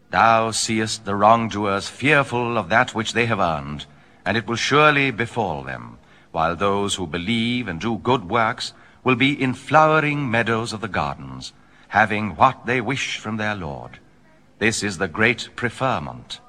Thou seest the wrongdoers fearful of that which they have earned, and it will surely befall them, while those who believe and do good works will be in flowering meadows of the gardens, having what they wish from their Lord. This is the great preferment,